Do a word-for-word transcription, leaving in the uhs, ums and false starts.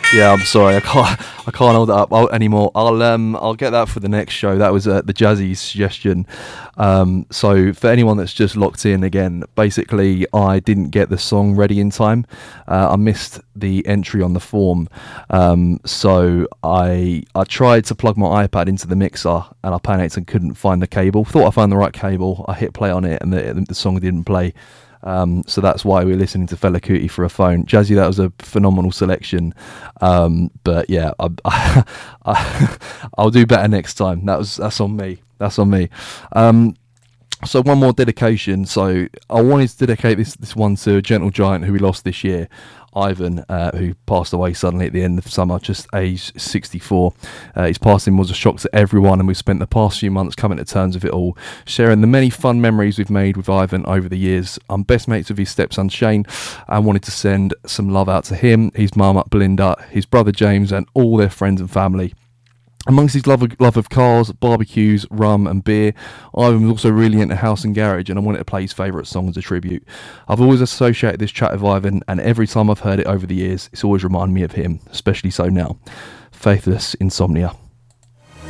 Yeah, I'm sorry, I can't, I can't hold it up I'll, anymore. I'll, um, I'll get that for the next show. That was uh, the Jazzy suggestion. Um, so for anyone that's just locked in again, basically, I didn't get the song ready in time. Uh, I missed the entry on the form, um, so I, I tried to plug my iPad into the mixer, and I panicked and couldn't find the cable. Thought I found the right cable. I hit play on it, and the, the song didn't play. Um, so that's why we're listening to Fela Kuti for a phone. Jazzy, that was a phenomenal selection. Um, but yeah, I, I, I, I'll do better next time. That was that's on me. That's on me. Um, so one more dedication. So I wanted to dedicate this this one to a gentle giant who we lost this year, Ivan, uh, who passed away suddenly at the end of summer, just aged sixty-four. Uh, his passing was a shock to everyone, and we've spent the past few months coming to terms with it all, sharing the many fun memories we've made with Ivan over the years. I'm best mates with his stepson Shane, and wanted to send some love out to him, his mum Belinda, his brother James, and all their friends and family. Amongst his love of, love of cars, barbecues, rum and beer, Ivan was also really into house and garage, and I wanted to play his favourite song as a tribute. I've always associated this chat with Ivan, and every time I've heard it over the years, it's always reminded me of him, especially so now. Faithless Insomnia.